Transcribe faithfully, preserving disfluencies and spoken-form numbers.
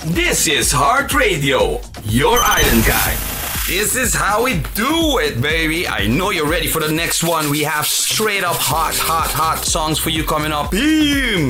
This is Heart Radio, your island guy. This is how we do it, baby. I know you're ready for the next one. We have straight up hot, hot, hot songs for you coming up. Boom!